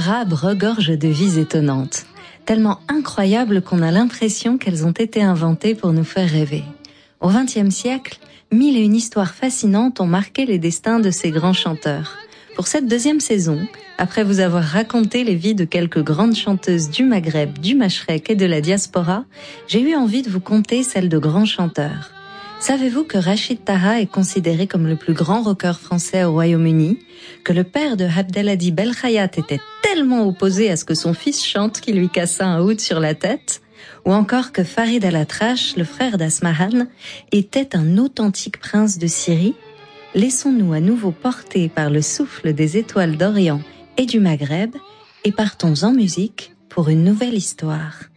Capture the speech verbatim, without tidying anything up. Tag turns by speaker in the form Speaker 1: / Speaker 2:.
Speaker 1: Arabes regorgent de vies étonnantes, tellement incroyables qu'on a l'impression qu'elles ont été inventées pour nous faire rêver. Au vingtième siècle, mille et une histoires fascinantes ont marqué les destins de ces grands chanteurs. Pour cette deuxième saison, après vous avoir raconté les vies de quelques grandes chanteuses du Maghreb, du Machrek et de la diaspora, j'ai eu envie de vous conter celles de grands chanteurs. Savez-vous que Rachid Taha est considéré comme le plus grand rocker français au Royaume-Uni, que le père de Abdelhadi Belkhayat était tellement opposé à ce que son fils chante qu'il lui cassa un oud sur la tête, ou encore que Farid al-Atrash, le frère d'Asmahan, était un authentique prince de Syrie? Laissons-nous à nouveau porter par le souffle des étoiles d'Orient et du Maghreb et partons en musique pour une nouvelle histoire.